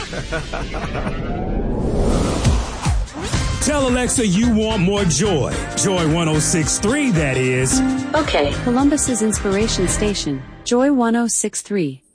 Tell Alexa you want more joy. Joy 106.3, that is. Okay. Columbus's inspiration station, Joy 106.3.